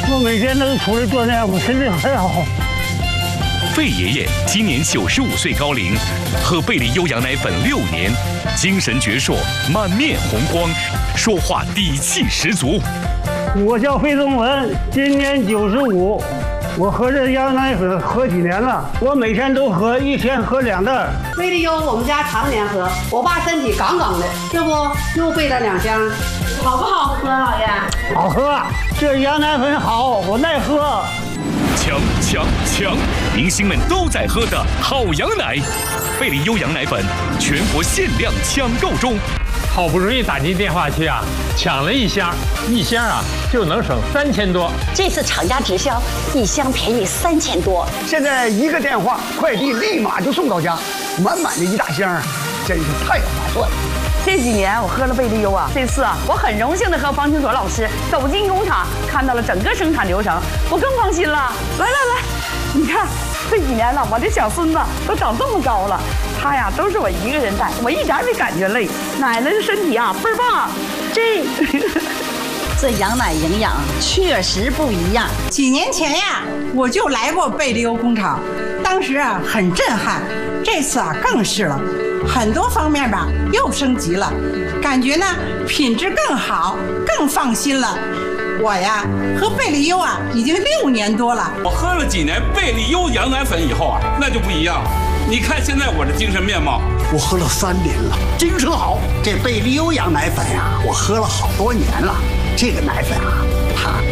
我每天都出来锻炼，我身体很好。 费爷爷今年95岁高龄，喝贝利优羊奶粉6年，精神矍铄，满面红光，说话底气十足。 我叫费宗文，今年95。我喝这羊奶粉喝几年了？我每天都喝，一天喝2袋。 贝利优我们家常年喝，我爸身体杠杠的，这不又备了2箱，好不好喝，老爷？ 好喝，这羊奶粉好，我耐喝。强！明星们都在喝的好羊奶，贝利优羊奶粉全国限量抢购中。 好不容易打进电话去啊，抢了1箱，1箱啊就能省3000多。 这次厂家直销，1箱便宜3000多。 现在一个电话，快递立马就送到家，满满的1大箱，真是太划算了。 这几年我喝了贝利优啊，这次啊我很荣幸的和方清所老师走进工厂，看到了整个生产流程，我更放心了。来，你看这几年了，我这小孙子都长这么高了，他呀都是我一个人带，我一点也没感觉累。奶奶的身体啊倍儿棒， 这羊奶营养确实不一样。 几年前呀，我就来过贝利优工厂，当时啊很震撼，这次啊更是了，很多方面吧又升级了，感觉呢品质更好，更放心了。我呀喝贝利优啊已经6年多了， 我喝了几年贝利优羊奶粉以后啊，那就不一样了。你看现在我的精神面貌， 我喝了3年了，精神好。这贝利优羊奶粉呀，我喝了好多年了。这个奶粉啊，它